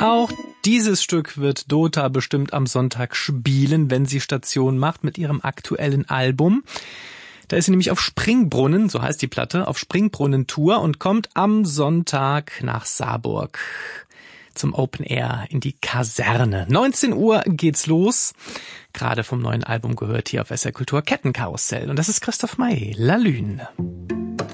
Auch dieses Stück wird Dota bestimmt am Sonntag spielen, wenn sie Station macht mit ihrem aktuellen Album. Da ist sie nämlich auf Springbrunnen, so heißt die Platte, auf Springbrunnen-Tour und kommt am Sonntag nach Saarburg zum Open Air in die Kaserne. 19 Uhr geht's los. Gerade vom neuen Album gehört hier auf SR Kultur Kettenkarussell. Und das ist Christoph Maé, La Lune.